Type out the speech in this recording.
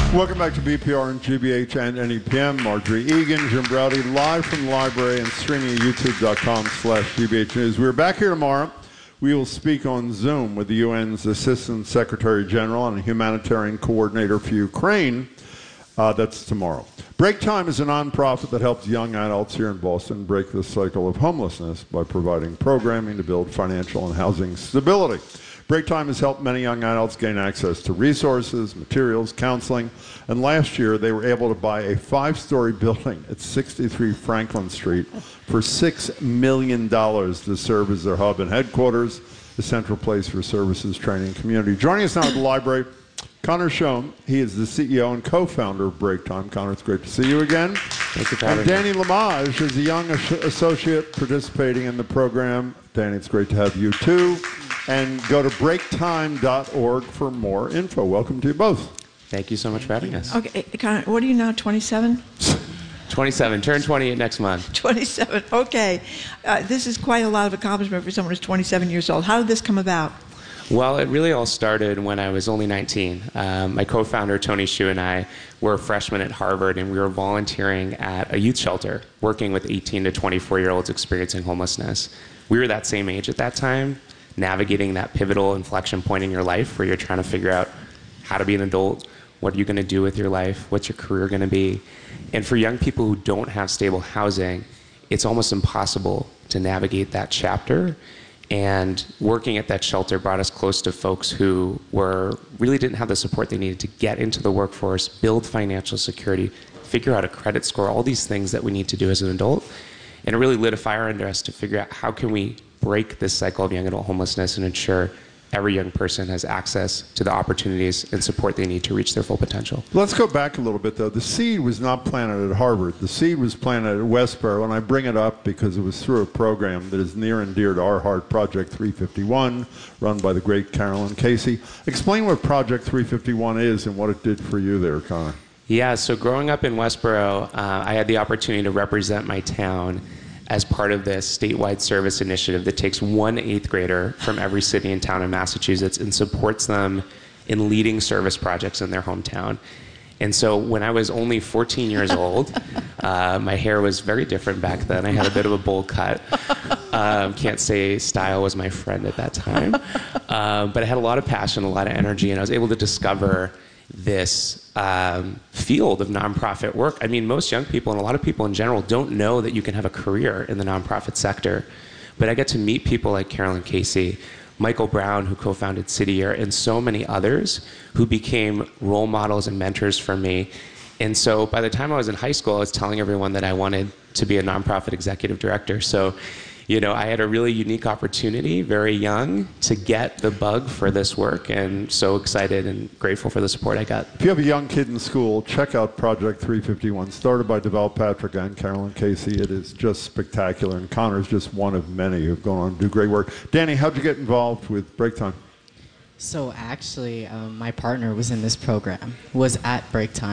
Welcome back to BPR and GBH and NEPM. Marjorie Egan, Jim Browdy, live from the library and streaming at youtube.com/GBH News. We're back here tomorrow. We will speak on Zoom with the UN's Assistant Secretary General and Humanitarian Coordinator for Ukraine. That's tomorrow. Break Time is a nonprofit that helps young adults here in Boston break the cycle of homelessness by providing programming to build financial and housing stability. Break Time has helped many young adults gain access to resources, materials, counseling, and last year they were able to buy a 5-story building at 63 Franklin Street for $6 million to serve as their hub and headquarters, a central place for services, training, and community. Joining us now at the library, Connor Schoen. He is the CEO and co-founder of Break Time. Connor, it's great to see you again. Thank you for having me. And Danny Lamage is a young associate participating in the program. Danny, it's great to have you too. And go to breaktime.org for more info. Welcome to you both. Thank you so much for having us. Okay, Connor, what are you now, 27? 27, turn 28 next month. 27, okay. This is quite a lot of accomplishment for someone who's 27 years old. How did this come about? Well, it really all started when I was only 19. My co-founder, Tony Xu, and I were freshmen at Harvard, and we were volunteering at a youth shelter, working with 18 to 24-year-olds experiencing homelessness. We were that same age at that time, navigating that pivotal inflection point in your life where you're trying to figure out how to be an adult, what are you going to do with your life, what's your career going to be. And for young people who don't have stable housing, it's almost impossible to navigate that chapter. And working at that shelter brought us close to folks who really didn't have the support they needed to get into the workforce, build financial security, figure out a credit score, all these things that we need to do as an adult. And it really lit a fire under us to figure out how can we break this cycle of young adult homelessness and ensure every young person has access to the opportunities and support they need to reach their full potential. Let's go back a little bit, though. The seed was not planted at Harvard. The seed was planted at Westboro, and I bring it up because it was through a program that is near and dear to our heart, Project 351, run by the great Carolyn Casey. Explain what Project 351 is and what it did for you there, Connor. Yeah, so growing up in Westboro, I had the opportunity to represent my town as part of this statewide service initiative that takes one 8th grader from every city and town in Massachusetts and supports them in leading service projects in their hometown. And so when I was only 14 years old, my hair was very different back then. I had a bit of a bowl cut. Can't say style was my friend at that time. But I had a lot of passion, a lot of energy, and I was able to discover this field of nonprofit work. I mean, most young people and a lot of people in general don't know that you can have a career in the nonprofit sector. But I get to meet people like Carolyn Casey, Michael Brown, who co-founded City Year, and so many others who became role models and mentors for me. And so by the time I was in high school, I was telling everyone that I wanted to be a nonprofit executive director. So, you know, I had a really unique opportunity, very young, to get the bug for this work, and so excited and grateful for the support I got. If you have a young kid in school, check out Project 351, started by Deval Patrick and Carolyn Casey. It is just spectacular, and Connor's just one of many who've gone on to do great work. Danny, how'd you get involved with Break Time? So actually, my partner was in this program, was at Break Time.